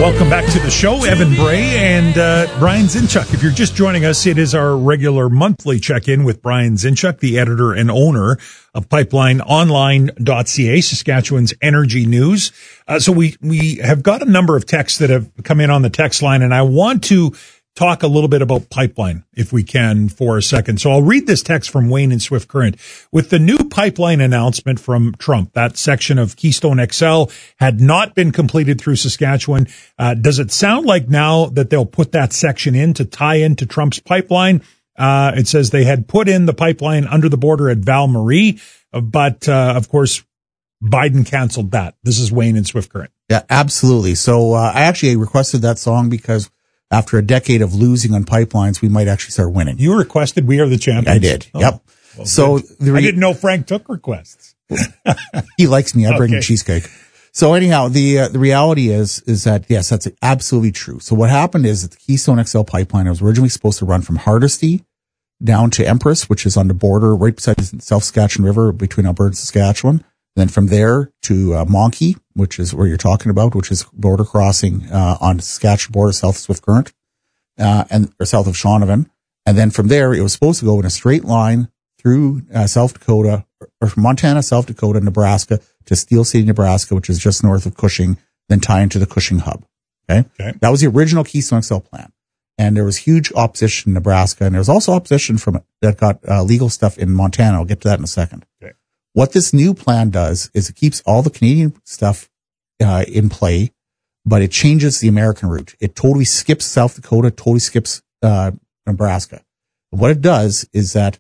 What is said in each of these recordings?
Welcome back to the show. Evan Bray and Brian Zinchuk. If you're just joining us, it is our regular monthly check-in with Brian Zinchuk, the editor and owner of PipelineOnline.ca, Saskatchewan's energy news. So we have got a number of texts that have come in on the text line, and I want to talk a little bit about pipeline, if we can, for a second. So I'll read this text from Wayne in Swift Current. With the new pipeline announcement from Trump, that section of Keystone XL had not been completed through Saskatchewan. Does it sound like now that they'll put that section in to tie into Trump's pipeline? It says they had put in the pipeline under the border at Val-Marie, but of course, Biden canceled that. This is Wayne in Swift Current. Yeah, absolutely. So I actually requested that song because after a decade of losing on pipelines, we might actually start winning. You requested We Are the Champions? I did. Oh, yep. Well, so I didn't know Frank took requests. He likes me. I bring him cheesecake. So anyhow, the reality is that, yes, that's absolutely true. So what happened is that the Keystone XL pipeline was originally supposed to run from Hardisty down to Empress, which is on the border right beside the South Saskatchewan River between Alberta and Saskatchewan. Then from there to Monkey, which is where you're talking about, which is border crossing on the Saskatchewan border, south of Swift Current, or south of Shaunavon. And then from there, it was supposed to go in a straight line through South Dakota, or from Montana, South Dakota, Nebraska to Steel City, Nebraska, which is just north of Cushing, then tie into the Cushing hub. Okay. That was the original Keystone XL plan. And there was huge opposition in Nebraska, and there was also opposition from it that got legal stuff in Montana. I'll get to that in a second. Okay. What this new plan does is it keeps all the Canadian stuff in play, but it changes the American route. It totally skips South Dakota, totally skips Nebraska. What it does is that,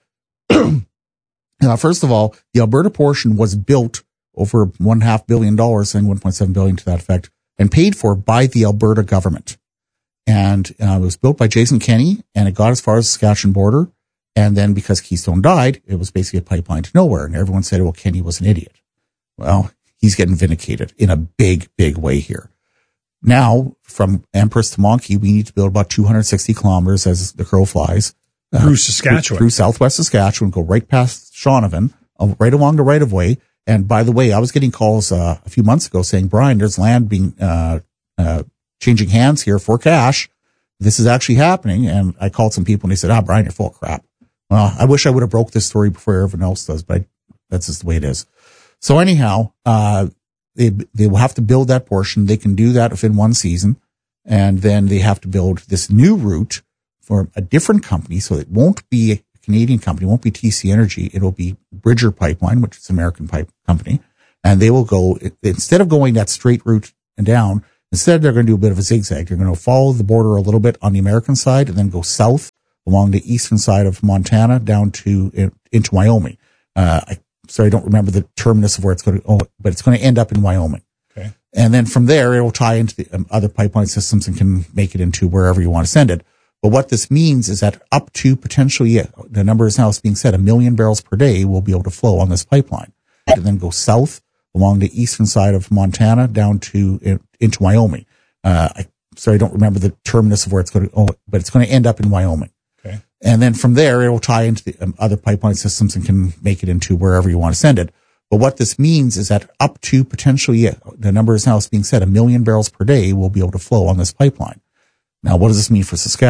first of all, the Alberta portion was built over $1.5 billion, saying $1.7 billion to that effect, and paid for by the Alberta government. And it was built by Jason Kenney, and it got as far as the Saskatchewan border. And then because Keystone died, it was basically a pipeline to nowhere. And everyone said, well, Kenney was an idiot. Well, he's getting vindicated in a big, big way here. Now, from Empress to Monkey, we need to build about 260 kilometers as the crow flies. Through Saskatchewan. Through southwest Saskatchewan, go right past Shaunavon, right along the right of way. And by the way, I was getting calls a few months ago saying, Brian, there's land being changing hands here for cash. This is actually happening. And I called some people and they said, Brian, you're full of crap. Well, I wish I would have broke this story before everyone else does, but that's just the way it is. So anyhow, they will have to build that portion. They can do that within one season. And then they have to build this new route for a different company. So it won't be a Canadian company. It won't be TC Energy. It'll be Bridger Pipeline, which is an American pipe company. And they will go, instead of going that straight route and down, instead they're going to do a bit of a zigzag. They're going to follow the border a little bit on the American side and then go south along the eastern side of Montana down to into Wyoming. I don't remember the terminus of where it's going to go, but it's going to end up in Wyoming. Okay. And then from there, it will tie into the other pipeline systems and can make it into wherever you want to send it. But what this means is that up to potentially, the number is now being said, 1 million barrels per day will be able to flow on this pipeline and then go south along the eastern side of Montana down to into Wyoming. I don't remember the terminus of where it's going to go, but it's going to end up in Wyoming. Okay. And then from there, it will tie into the other pipeline systems and can make it into wherever you want to send it. But what this means is that up to potentially, the number is now being said, 1 million barrels per day will be able to flow on this pipeline. Now, what does this mean for Saskatchewan?